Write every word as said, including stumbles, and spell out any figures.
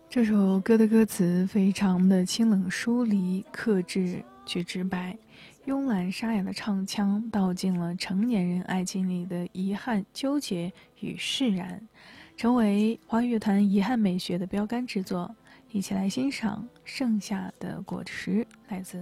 这首歌的歌词非常的清冷疏离、克制却直白，慵懒沙哑的唱腔道尽了成年人爱情里的遗憾、纠结与释然，成为华语乐坛遗憾美学的标杆之作。一起来欣赏《盛夏的果实》，来自